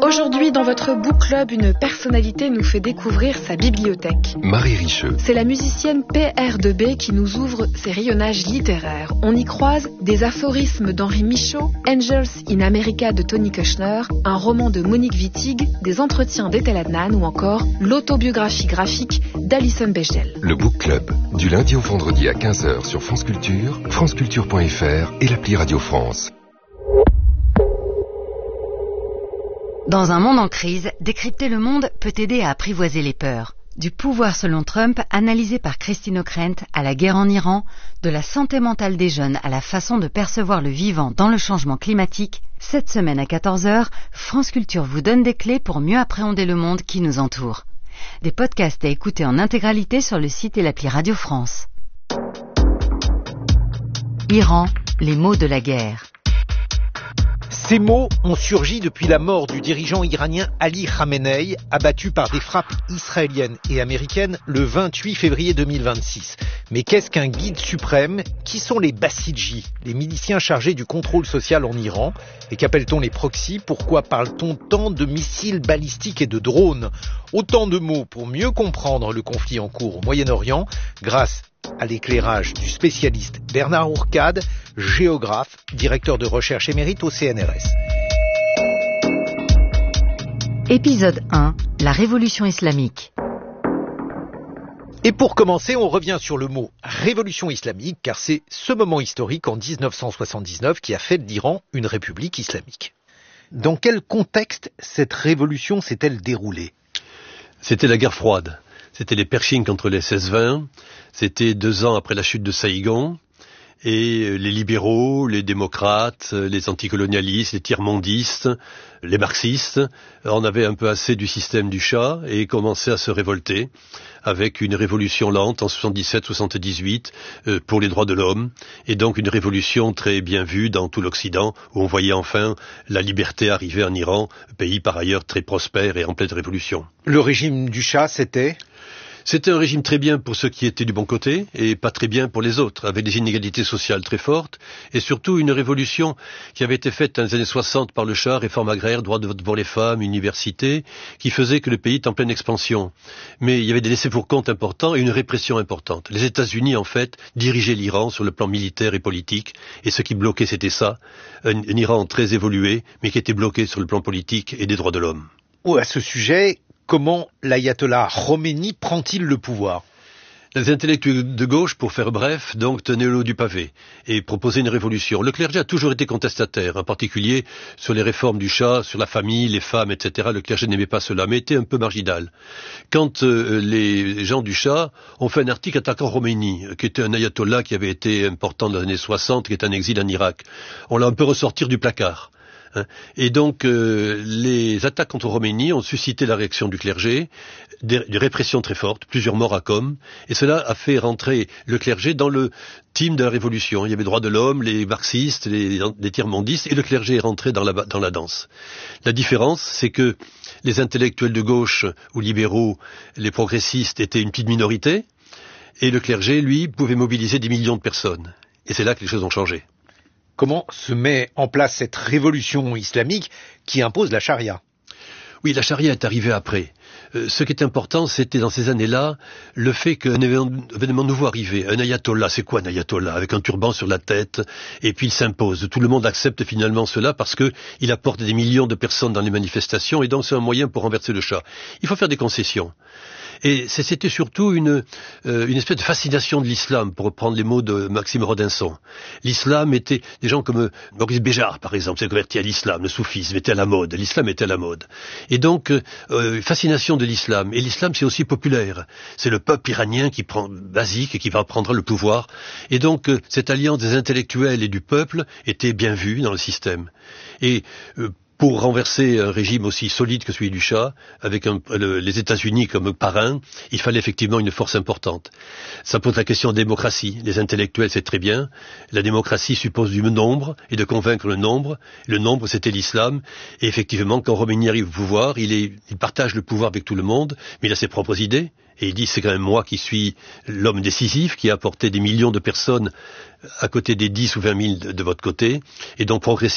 Aujourd'hui, dans votre Book Club, une personnalité nous fait découvrir sa bibliothèque. Marie Richeux. C'est la musicienne PR2B qui nous ouvre ses rayonnages littéraires. On y croise des aphorismes d'Henri Michaud, Angels in America de Tony Kushner, un roman de Monique Wittig, des entretiens d'Ethel Adnan ou encore l'autobiographie graphique d'Alison Bechdel. Le Book Club, du lundi au vendredi à 15h sur France Culture, franceculture.fr et l'appli Radio France. Dans un monde en crise, décrypter le monde peut aider à apprivoiser les peurs. Du pouvoir selon Trump, analysé par Christine O'Krent, à la guerre en Iran, de la santé mentale des jeunes à la façon de percevoir le vivant dans le changement climatique, cette semaine à 14h, France Culture vous donne des clés pour mieux appréhender le monde qui nous entoure. Des podcasts à écouter en intégralité sur le site et l'appli Radio France. Iran, les mots de la guerre. Ces mots ont surgi depuis la mort du dirigeant iranien Ali Khamenei, abattu par des frappes israéliennes et américaines le 28 février 2026. Mais qu'est-ce qu'un guide suprême? Qui sont les Bassidji, les miliciens chargés du contrôle social en Iran? Et qu'appelle-t-on les proxys? Pourquoi parle-t-on tant de missiles balistiques et de drones? Autant de mots pour mieux comprendre le conflit en cours au Moyen-Orient, grâce à l'éclairage du spécialiste Bernard Ourcade, géographe, directeur de recherche émérite au CNRS. Épisode 1. La révolution islamique. Et pour commencer, on revient sur le mot révolution islamique, car c'est ce moment historique en 1979 qui a fait d'Iran une république islamique. Dans quel contexte cette révolution s'est-elle déroulée? C'était la guerre froide. C'était les Pershing contre les 16-20, c'était 2 ans après la chute de Saïgon, et les libéraux, les démocrates, les anticolonialistes, les tiers-mondistes, les marxistes, en avaient un peu assez du système du Shah et commençaient à se révolter avec une révolution lente en 77-78 pour les droits de l'homme, et donc une révolution très bien vue dans tout l'Occident, où on voyait enfin la liberté arriver en Iran, pays par ailleurs très prospère et en pleine révolution. Le régime du Shah, C'était un régime très bien pour ceux qui étaient du bon côté et pas très bien pour les autres, avec des inégalités sociales très fortes et surtout une révolution qui avait été faite dans les années 60 par le Shah, réforme agraire, droit de vote pour les femmes, université, qui faisait que le pays était en pleine expansion. Mais il y avait des laissés-pour-compte importants et une répression importante. Les États-Unis, en fait, dirigeaient l'Iran sur le plan militaire et politique, et ce qui bloquait, c'était ça, un Iran très évolué, mais qui était bloqué sur le plan politique et des droits de l'homme. À ce sujet, comment l'ayatollah Khomeini prend-il le pouvoir? Les intellectuels de gauche, pour faire bref, donc tenaient le haut du pavé et proposaient une révolution. Le clergé a toujours été contestataire, en particulier sur les réformes du Shah, sur la famille, les femmes, etc. Le clergé n'aimait pas cela, mais était un peu marginal. Quand les gens du Shah ont fait un article attaquant Khomeini, qui était un ayatollah qui avait été important dans les années 60, qui est en exil en Irak, on l'a un peu ressortir du placard. Et donc les attaques contre Khomeini ont suscité la réaction du clergé, des répressions très fortes, plusieurs morts à Qom, et cela a fait rentrer le clergé dans le team de la révolution. Il y avait droits de l'homme, les marxistes, les tiers-mondistes, et le clergé est rentré dans la danse. La différence, c'est que les intellectuels de gauche ou libéraux, les progressistes étaient une petite minorité, et le clergé, lui, pouvait mobiliser des millions de personnes. Et c'est là que les choses ont changé. Comment se met en place cette révolution islamique qui impose la charia? Oui, la charia est arrivée après. Ce qui est important, c'était dans ces années-là, le fait qu'un événement nouveau arrivait. Un ayatollah, c'est quoi un ayatollah? Avec un turban sur la tête, et puis il s'impose. Tout le monde accepte finalement cela parce que il apporte des millions de personnes dans les manifestations, et donc c'est un moyen pour renverser le Shah. Il faut faire des concessions. Et c'était surtout une espèce de fascination de l'islam, pour reprendre les mots de Maxime Rodinson. L'islam était, des gens comme Maurice Béjart, par exemple, s'est converti à l'islam, le soufisme était à la mode, l'islam était à la mode. Et donc, fascination de l'islam. Et l'islam, c'est aussi populaire. C'est le peuple iranien qui prend, basique, et qui va prendre le pouvoir. Et donc, cette alliance des intellectuels et du peuple était bien vue dans le système. Et pour renverser un régime aussi solide que celui du Shah, avec les États-Unis comme parrain, il fallait effectivement une force importante. Ça pose la question de démocratie. Les intellectuels, c'est très bien. La démocratie suppose du nombre et de convaincre le nombre. Le nombre, c'était l'islam. Et effectivement, quand Khomeini arrive au pouvoir, il partage le pouvoir avec tout le monde, mais il a ses propres idées. Et il dit, c'est quand même moi qui suis l'homme décisif, qui a apporté des millions de personnes à côté des 10 ou 20 000 de votre côté. Et donc, progressivement,